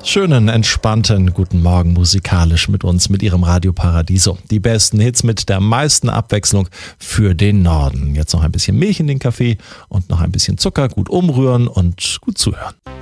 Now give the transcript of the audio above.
Schönen, entspannten guten Morgen musikalisch mit uns, mit Ihrem Radio Paradiso. Die besten Hits mit der meisten Abwechslung für den Norden. Jetzt noch ein bisschen Milch in den Kaffee und noch ein bisschen Zucker, gut umrühren und gut zuhören.